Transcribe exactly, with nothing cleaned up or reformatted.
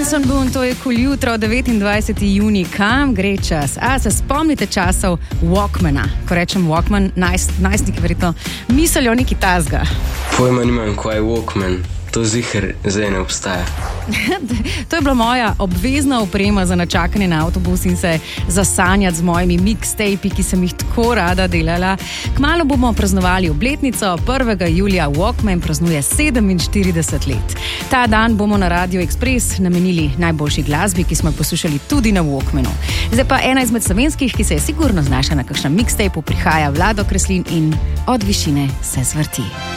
Jason Boone, to je Kul jutro, devetindvajseti junij, kam gre čas? A se spomnite časov Walkmana? Ko rečem Walkman, najst, najstniki verjetno mislijo nekaj tazga. Pojma nimam, kaj je Walkman. To ziher zdaj ne obstaja. To je bila moja obvezna oprema za načakanje na avtobus in se zasanjati z mojimi mixtapi, ki sem jih tako rada delala. Kmalu bomo praznovali obletnico, prvega julija Walkman praznuje sedeminštirideset let. Ta dan bomo na Radio Express namenili najboljši glasbi, ki smo jo poslušali tudi na Walkmanu. Zdaj pa ena izmed slovenskih, ki se je sigurno znašla na kakšnem mixtapu, prihaja Vlado Kreslin in Od višine se zvrti.